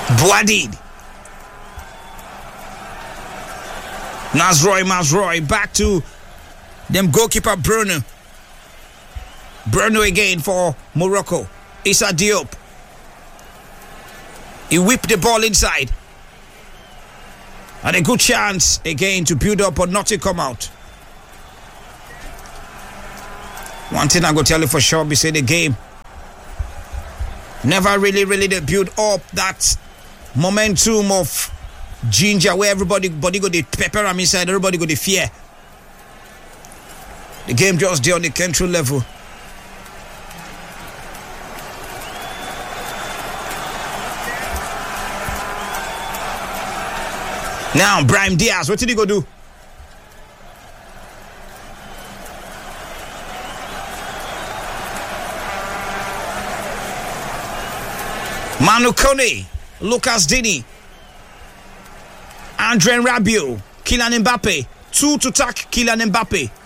Boadid. Mazroy, back to them goalkeeper Bruno. Bruno again for Morocco. Issa Diop. He whipped the ball inside. And a good chance again to build up but not to come out. One thing I go tell you for sure, be say the game never really they build up that momentum of ginger where everybody go the pepper am inside, everybody go the fear. The game just there on the control level. Now Brahim Diaz, what did he go do? Manu Kone, Lucas Dini, Andre Rabiot, Kylian Mbappe, 2 to attack Kylian Mbappe.